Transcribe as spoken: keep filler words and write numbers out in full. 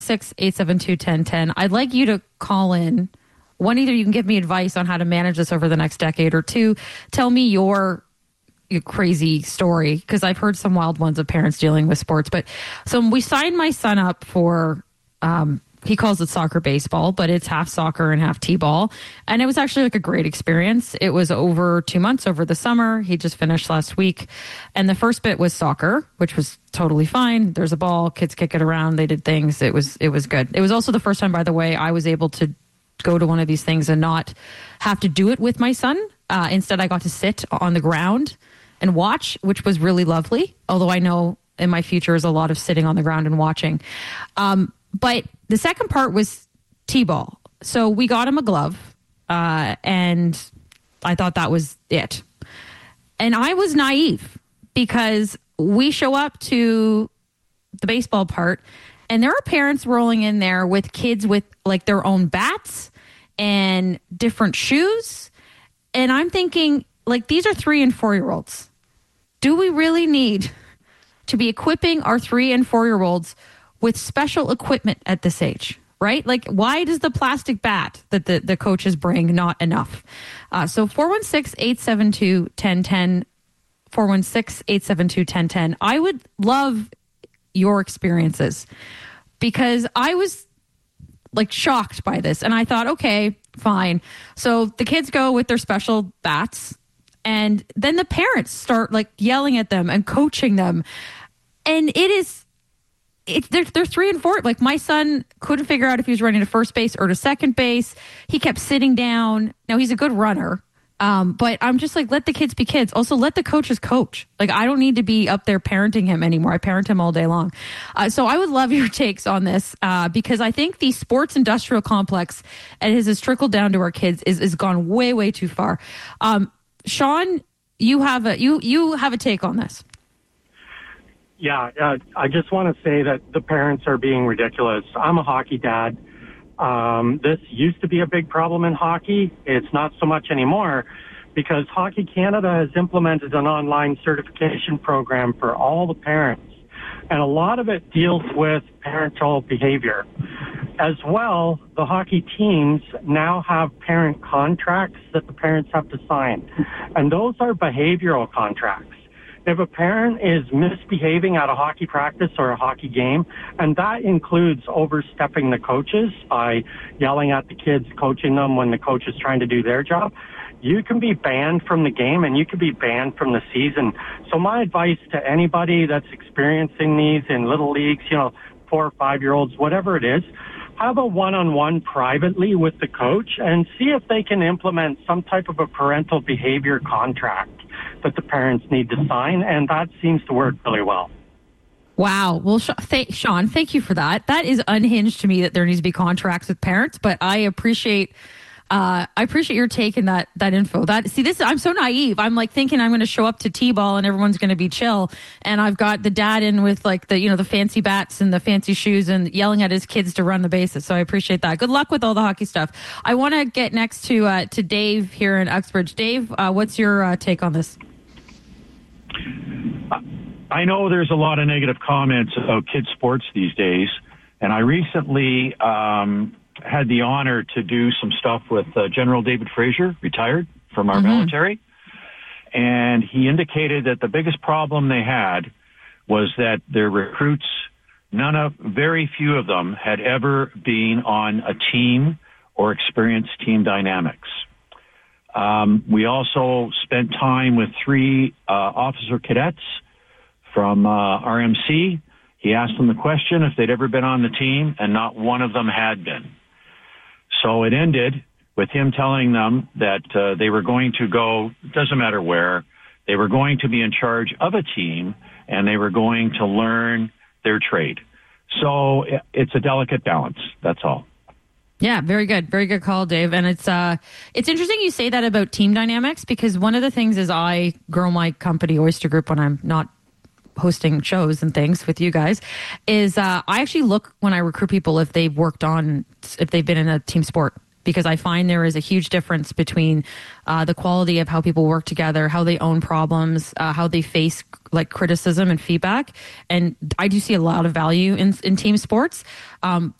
six eight seven two, one zero one zero. I'd like you to call in. One, either you can give me advice on how to manage this over the next decade, or two, tell me your, your crazy story, because I've heard some wild ones of parents dealing with sports. But so we signed my son up for, um, he calls it soccer baseball, but it's half soccer and half t-ball. And it was actually like a great experience. It was over two months over the summer. He just finished last week. And the first bit was soccer, which was totally fine. There's a ball, kids kick it around. They did things. It was, it was good. It was also the first time, by the way, I was able to go to one of these things and not have to do it with my son. Uh, instead, I got to sit on the ground and watch, which was really lovely. Although I know in my future is a lot of sitting on the ground and watching. Um, but the second part was t-ball. So we got him a glove, uh, and I thought that was it. And I was naive because we show up to the baseball part, and there are parents rolling in there with kids with like their own bats and different shoes. And I'm thinking, like, these are three and four year olds. Do we really need to be equipping our three and four year olds with special equipment at this age, right? Like, why does the plastic bat that the, the coaches bring not enough? Uh, so four one six, eight seven two, one zero one zero, four one six, eight seven two, one zero one zero. I would love your experiences, because I was like shocked by this. And I thought, okay, fine. So the kids go with their special bats, and then the parents start like yelling at them and coaching them. And it is, it's, they're, they're three and four. Like, my son couldn't figure out if he was running to first base or to second base. He kept sitting down. Now, he's a good runner. Um, but I'm just like, let the kids be kids. Also, let the coaches coach. Like, I don't need to be up there parenting him anymore. I parent him all day long. Uh, so I would love your takes on this, uh, because I think the sports industrial complex, and has, has trickled down to our kids, is, is gone way, way too far. Um, Sean, you have a you you have a take on this. Yeah, uh, I just want to say that the parents are being ridiculous. I'm a hockey dad. Um, this used to be a big problem in hockey. It's not so much anymore, because Hockey Canada has implemented an online certification program for all the parents. And a lot of it deals with parental behavior. As well, the hockey teams now have parent contracts that the parents have to sign. And those are behavioral contracts. If a parent is misbehaving at a hockey practice or a hockey game, and that includes overstepping the coaches by yelling at the kids, coaching them when the coach is trying to do their job, you can be banned from the game, and you can be banned from the season. So my advice to anybody that's experiencing these in little leagues, you know, four or five-year-olds, whatever it is, have a one-on-one privately with the coach and see if they can implement some type of a parental behavior contract that the parents need to sign, and that seems to work really well. Wow. Well, Sh- th- Sean, thank you for that. That is unhinged to me that there needs to be contracts with parents, but I appreciate uh, I appreciate your take in that that info. That see, this I'm so naive. I'm like thinking I'm going to show up to T-ball and everyone's going to be chill, and I've got the dad in with like the you know the fancy bats and the fancy shoes and yelling at his kids to run the bases. So I appreciate that. Good luck with all the hockey stuff. I want to get next to uh, to Dave here in Uxbridge. Dave, uh, what's your uh, take on this? I know there's a lot of negative comments about kids' sports these days, and I recently um, had the honor to do some stuff with uh, General David Fraser, retired from our mm-hmm. military, and he indicated that the biggest problem they had was that their recruits, none of, very few of them had ever been on a team or experienced team dynamics. Um, we also spent time with three uh, officer cadets from uh, R M C. He asked them the question if they'd ever been on the team, and not one of them had been. So it ended with him telling them that uh, they were going to go, doesn't matter where, they were going to be in charge of a team, and they were going to learn their trade. So it's a delicate balance. That's all. Yeah, very good. Very good call, Dave. And it's uh, it's interesting you say that about team dynamics, because one of the things is I grow my company, Oyster Group, when I'm not hosting shows and things with you guys, is uh, I actually look when I recruit people if they've worked on, if they've been in a team sport. because I find there is a huge difference between uh, the quality of how people work together, how they own problems, uh, how they face like criticism and feedback. And I do see a lot of value in, in team sports. Um,